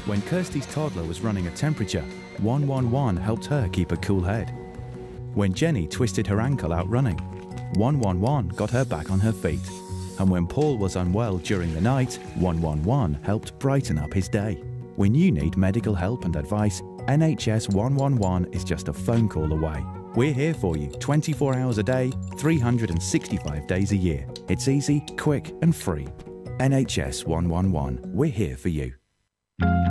When Kirsty's toddler was running a temperature, 111 helped her keep a cool head. When Jenny twisted her ankle out running, 111 got her back on her feet. And when Paul was unwell during the night, 111 helped brighten up his day. When you need medical help and advice, NHS 111 is just a phone call away. We're here for you 24 hours a day, 365 days a year. It's easy, quick and free. NHS 111, we're here for you.